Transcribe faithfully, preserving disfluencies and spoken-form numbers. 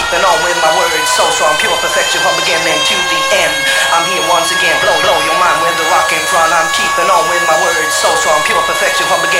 keeping on with my words so strong, pure perfection from beginning to the end. I'm here once again, blow, blow your mind with the rock in front. I'm keeping on with my words so strong, pure perfection from beginning